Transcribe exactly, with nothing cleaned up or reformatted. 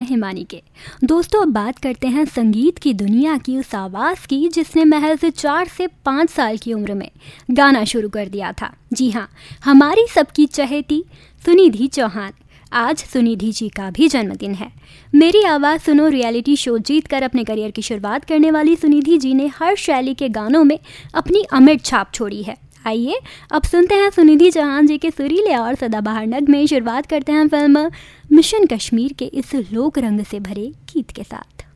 हिमानी के। दोस्तों, अब बात करते हैं संगीत की दुनिया की उस आवाज़ की जिसने महज चार से पाँच साल की उम्र में गाना शुरू कर दिया था। जी हाँ, हमारी सबकी चहेती सुनिधि चौहान। आज सुनिधि जी का भी जन्मदिन है। मेरी आवाज़ सुनो रियलिटी शो जीतकर अपने करियर की शुरुआत करने वाली सुनिधि जी ने हर शैली के गानों में अपनी अमिट छाप छोड़ी है। आइए अब सुनते हैं सुनिधि चौहान जी के सुरीले और सदाबहार नगमे। शुरुआत करते हैं फिल्म मिशन कश्मीर के इस लोक रंग से भरे गीत के साथ।